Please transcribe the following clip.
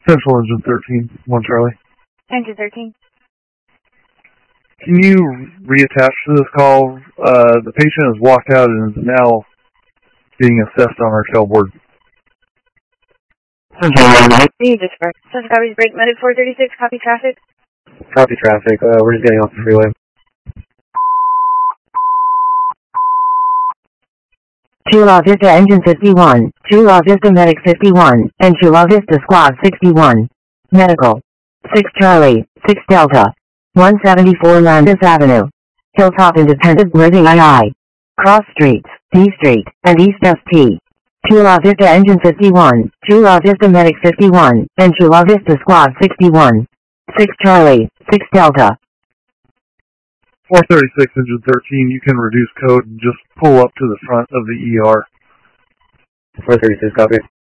Central Engine 13, 1 Charlie. Engine 13. Can you reattach to this call? The patient has walked out and is now being assessed on our tailboard. Central Engine. Central copies break, Medic 436, copy traffic. Copy traffic. We're just getting off the freeway. 2 La Vista Engine 51, 2 La Vista Medic 51, and 2 La Vista Squad 61. Medical. 6 Charlie, 6 Delta. 174 Landis Avenue. Hilltop Independent Living II. Cross Streets, D Street, and East ST. 2 La Vista Engine 51, 2 La Vista Medic 51, and 2 La Vista Squad 61. 6 Charlie, 6 Delta. 436 Engine 13, you can reduce code and just pull up to the front of the ER. 436, copy.